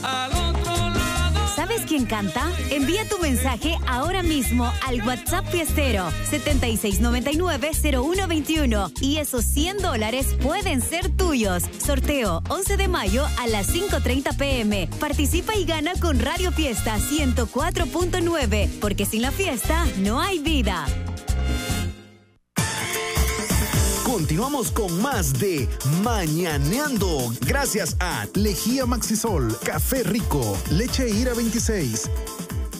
al otro lado. ¿Sabes quién canta? Envía tu mensaje ahora mismo al WhatsApp Fiestero 7699-0121 y esos $100 pueden ser tuyos. Sorteo 11 de mayo a las 5:30 p.m. Participa y gana con Radio Fiesta 104.9, porque sin la fiesta no hay vida. Continuamos con más de Mañaneando. Gracias a Lejía Maxisol, Café Rico, Leche Ira 26,